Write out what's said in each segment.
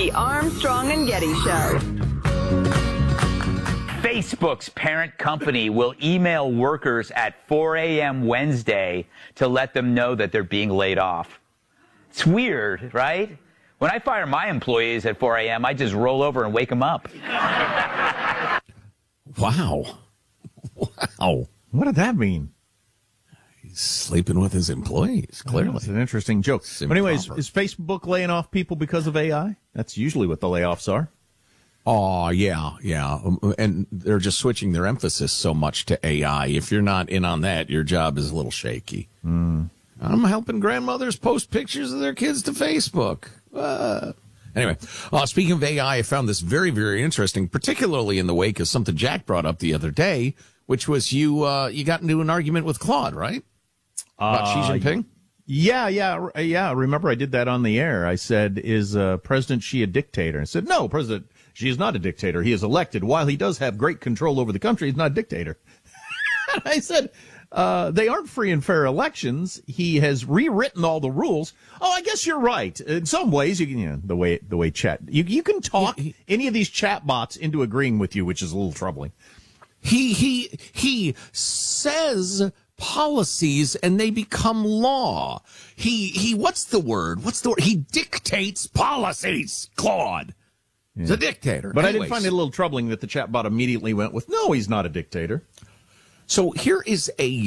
The Armstrong and Getty Show. Facebook's parent company will email workers at 4 a.m. Wednesday to let them know that they're being laid off. It's weird, right? When I fire my employees at 4 a.m., I just roll over and wake them up. Wow. What did that mean? He's sleeping with his employees, clearly. That's an interesting joke. But anyways, is Facebook laying off people because of AI? That's usually what the layoffs are. Oh, yeah. And they're just switching their emphasis so much to AI. If you're not in on that, your job is a little shaky. I'm helping grandmothers post pictures of their kids to Facebook. Anyway, speaking of AI, I found this very, very interesting, particularly in the wake of something Jack brought up the other day, which was you got into an argument with Claude, right? About Xi Jinping? Yeah. Remember, I did that on the air. I said, is President Xi a dictator? I said, no, President Xi is not a dictator. He is elected. While he does have great control over the country, he's not a dictator. And I said, they aren't free and fair elections. He has rewritten all the rules. Oh, I guess you're right. In some ways, you can, the way chat, you can talk any of these chat bots into agreeing with you, which is a little troubling. He says policies and they become law. What's the word? He dictates policies, Claude. He's a dictator. But anyways, I did find it a little troubling that the chatbot immediately went with, no, he's not a dictator. So here is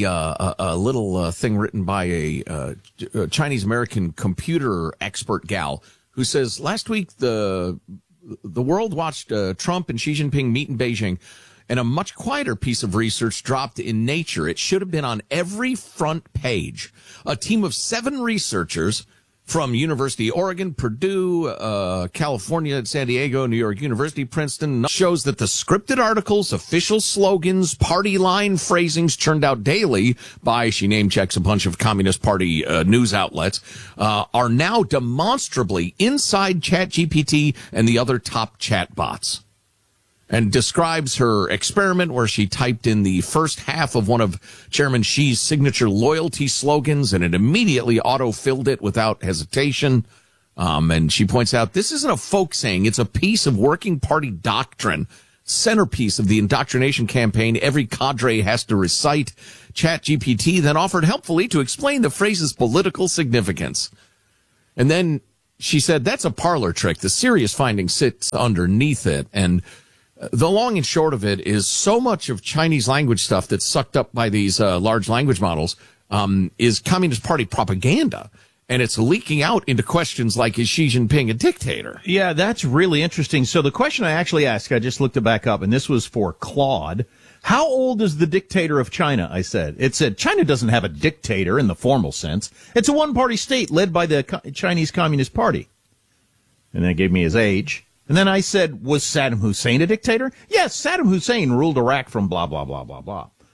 a little thing written by a Chinese-American computer expert gal who says, last week the world watched Trump and Xi Jinping meet in Beijing, and a much quieter piece of research dropped in Nature. It should have been on every front page. A team of 7 researchers from University of Oregon, Purdue, California, San Diego, New York University, Princeton, shows that the scripted articles, official slogans, party line phrasings churned out daily by, she name checks a bunch of Communist Party news outlets, are now demonstrably inside ChatGPT and the other top chatbots. And describes her experiment where she typed in the first half of one of Chairman Xi's signature loyalty slogans, and it immediately auto-filled it without hesitation. And she points out, this isn't a folk saying, it's a piece of working party doctrine, centerpiece of the indoctrination campaign every cadre has to recite. ChatGPT then offered helpfully to explain the phrase's political significance. And then she said, that's a parlor trick. The serious finding sits underneath it. And the long and short of it is so much of Chinese language stuff that's sucked up by these large language models is Communist Party propaganda. And it's leaking out into questions like, is Xi Jinping a dictator? Yeah, that's really interesting. So the question I actually asked, I just looked it back up, and this was for Claude. How old is the dictator of China, I said. It said China doesn't have a dictator in the formal sense. It's a one-party state led by the Chinese Communist Party. And then it gave me his age. And then I said, was Saddam Hussein a dictator? Yes, Saddam Hussein ruled Iraq from blah, blah, blah, blah,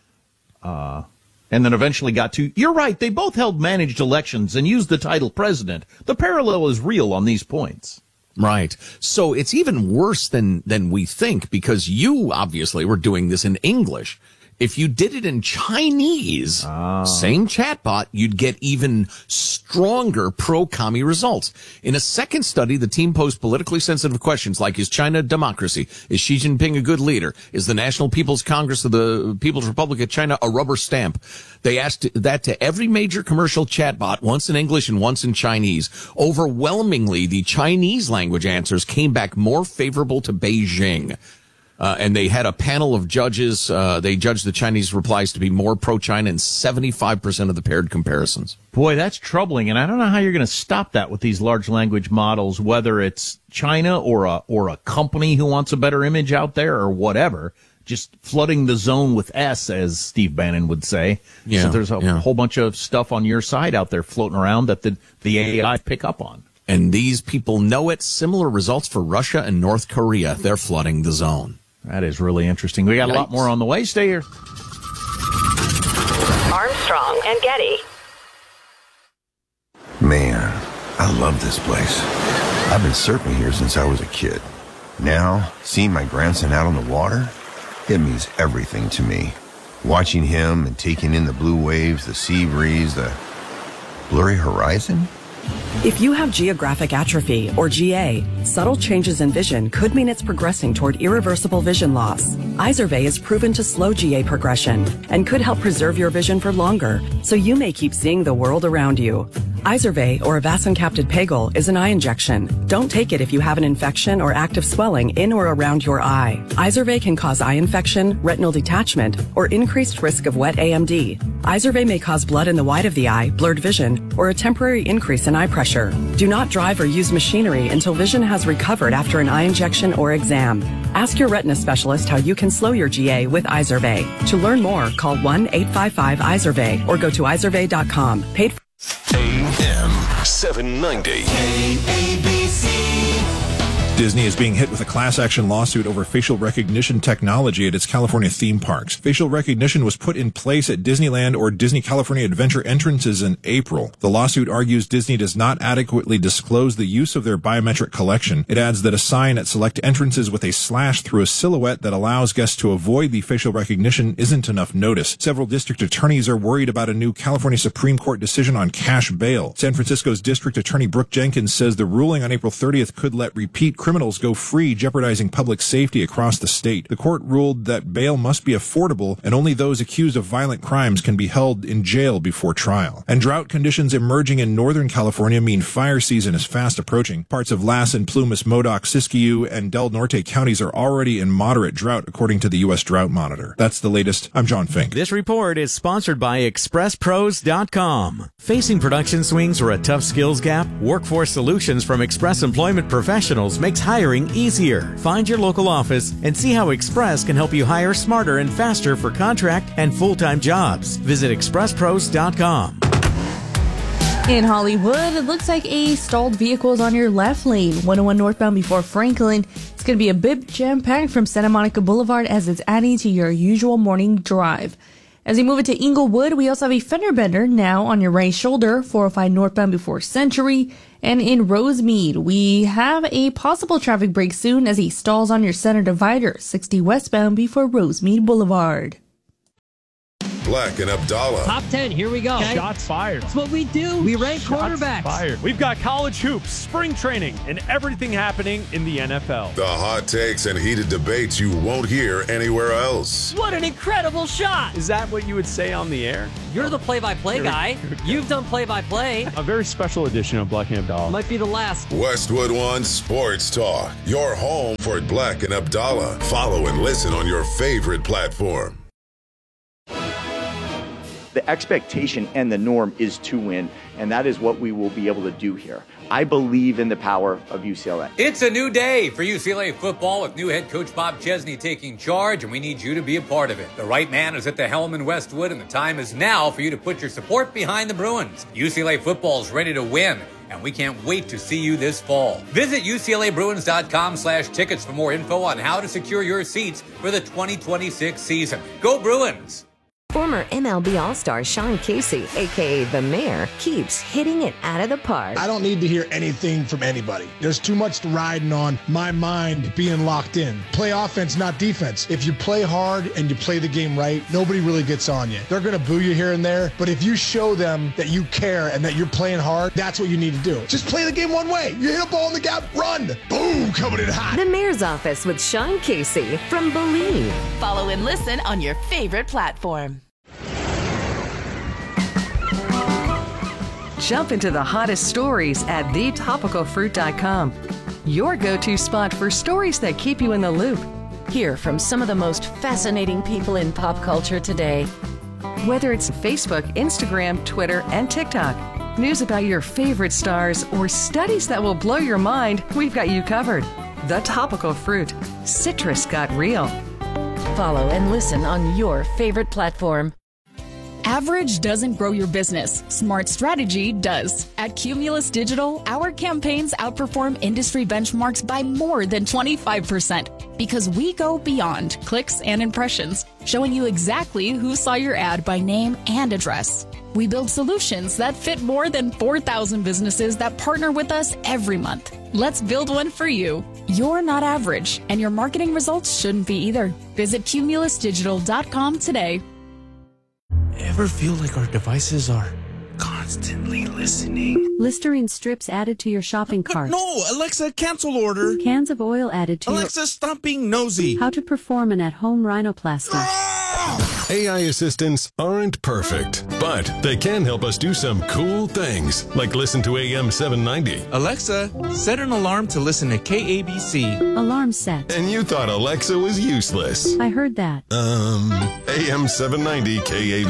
blah. And then eventually got to, you're right, they both held managed elections and used the title president. The parallel is real on these points. Right. So it's even worse than we think, because you obviously were doing this in English. If you did it in Chinese, same chatbot, you'd get even stronger pro-commie results. In a second study, the team posed politically sensitive questions like, is China a democracy? Is Xi Jinping a good leader? Is the National People's Congress of the People's Republic of China a rubber stamp? They asked that to every major commercial chatbot, once in English and once in Chinese. Overwhelmingly, the Chinese language answers came back more favorable to Beijing. And they had a panel of judges. They judged the Chinese replies to be more pro-China in 75% of the paired comparisons. Boy, that's troubling. And I don't know how you're going to stop that with these large language models, whether it's China or a company who wants a better image out there or whatever, just flooding the zone with S, as Steve Bannon would say. Yeah, so there's a whole bunch of stuff on your side out there floating around that the AI pick up on. And these people know it. Similar results for Russia and North Korea. They're flooding the zone. That is really interesting. We got a lot more on the way. Stay here. Armstrong and Getty. Man, I love this place. I've been surfing here since I was a kid. Now, seeing my grandson out on the water, it means everything to me. Watching him and taking in the blue waves, the sea breeze, the blurry horizon. If you have geographic atrophy, or GA, subtle changes in vision could mean it's progressing toward irreversible vision loss. Izervay is proven to slow GA progression and could help preserve your vision for longer, so you may keep seeing the world around you. Izervay, or avacincaptad pegol, is an eye injection. Don't take it if you have an infection or active swelling in or around your eye. Izervay can cause eye infection, retinal detachment, or increased risk of wet AMD. Izervay may cause blood in the white of the eye, blurred vision, or a temporary increase in eye pressure. Do not drive or use machinery until vision has recovered after an eye injection or exam. Ask your retina specialist how you can slow your GA with Izervay. To learn more, call 1-855-IZERVAY or go to izervay.com. Paid for AM 790. Disney is being hit with a class action lawsuit over facial recognition technology at its California theme parks. Facial recognition was put in place at Disneyland or Disney California Adventure entrances in April. The lawsuit argues Disney does not adequately disclose the use of their biometric collection. It adds that a sign at select entrances with a slash through a silhouette that allows guests to avoid the facial recognition isn't enough notice. Several district attorneys are worried about a new California Supreme Court decision on cash bail. San Francisco's District Attorney Brooke Jenkins says the ruling on April 30th could let repeat criminals go free, jeopardizing public safety across the state. The court ruled that bail must be affordable and only those accused of violent crimes can be held in jail before trial. And drought conditions emerging in Northern California mean fire season is fast approaching. Parts of Lassen, Plumas, Modoc, Siskiyou, and Del Norte counties are already in moderate drought, according to the U.S. Drought Monitor. That's the latest. I'm John Fink. This report is sponsored by ExpressPros.com. Facing production swings or a tough skills gap? Workforce Solutions from Express Employment Professionals makes hiring easier. Find your local office and see how Express can help you hire smarter and faster for contract and full-time jobs. Visit ExpressPros.com. In Hollywood, it looks like a stalled vehicle is on your left lane, 101 northbound before Franklin. It's going to be a bit jam-packed from Santa Monica Boulevard as it's adding to your usual morning drive. As you move into Inglewood, we also have a fender bender now on your right shoulder, 405 northbound before Century. And in Rosemead, we have a possible traffic break soon as he stalls on your center divider, 60 westbound before Rosemead Boulevard. Black and Abdallah. Top 10, here we go. Okay. Shots fired. That's what we do. We rank quarterbacks. Fired. We've got college hoops, spring training, and everything happening in the NFL. The hot takes and heated debates you won't hear anywhere else. What an incredible shot. Is that what you would say on the air? You're the play-by-play guy. You've done play-by-play. A very special edition of Black and Abdallah. Might be the last. Westwood One Sports Talk. Your home for Black and Abdallah. Follow and listen on your favorite platform. The expectation and the norm is to win, and that is what we will be able to do here. I believe in the power of UCLA. It's a new day for UCLA football with new head coach Bob Chesney taking charge, and we need you to be a part of it. The right man is at the helm in Westwood, and the time is now for you to put your support behind the Bruins. UCLA football is ready to win, and we can't wait to see you this fall. Visit UCLABruins.com/tickets for more info on how to secure your seats for the 2026 season. Go Bruins! Former MLB All-Star Sean Casey, a.k.a. The Mayor, keeps hitting it out of the park. I don't need to hear anything from anybody. There's too much riding on my mind being locked in. Play offense, not defense. If you play hard and you play the game right, nobody really gets on you. They're going to boo you here and there, but if you show them that you care and that you're playing hard, that's what you need to do. Just play the game one way. You hit a ball in the gap, run. Boom, coming in hot. The Mayor's Office with Sean Casey from Believe. Follow and listen on your favorite platform. Jump into the hottest stories at thetopicalfruit.com. Your go-to spot for stories that keep you in the loop. Hear from some of the most fascinating people in pop culture today. Whether it's Facebook, Instagram, Twitter, and TikTok, news about your favorite stars, or studies that will blow your mind, we've got you covered. The Topical Fruit. Citrus got real. Follow and listen on your favorite platform. Average doesn't grow your business. Smart strategy does. At Cumulus Digital, our campaigns outperform industry benchmarks by more than 25% because we go beyond clicks and impressions, showing you exactly who saw your ad by name and address. We build solutions that fit more than 4,000 businesses that partner with us every month. Let's build one for you. You're not average, and your marketing results shouldn't be either. Visit cumulusdigital.com today. Ever feel like our devices are constantly Constantly listening. Listerine strips added to your shopping cart. No, Alexa, cancel order. Cans of oil added to Alexa, stop being nosy. How to perform an at-home rhinoplasty. AI assistants aren't perfect, but they can help us do some cool things, like listen to AM 790. Alexa, set an alarm to listen to KABC. Alarm set. And you thought Alexa was useless. I heard that. AM 790 KABC.